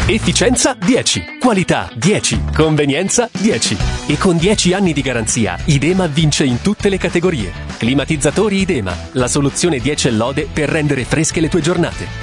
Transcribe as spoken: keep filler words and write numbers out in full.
Efficienza dieci, qualità dieci, convenienza dieci. E con dieci anni di garanzia, Idema vince in tutte le categorie. Climatizzatori Idema, la soluzione dieci e lode per rendere fresche le tue giornate.